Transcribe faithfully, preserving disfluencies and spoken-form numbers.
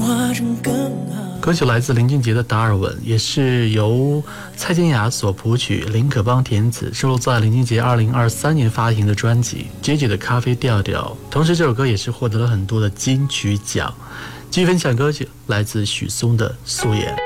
化成更好。 歌曲来自林俊杰的《达尔文》，也是由蔡健雅所谱曲，林可邦填词，收录在林俊杰二零二三年发行的专辑《J J 的咖啡调调》。同时，这首歌也是获得了很多的金曲奖。继续分享歌曲，来自许嵩的《素颜》。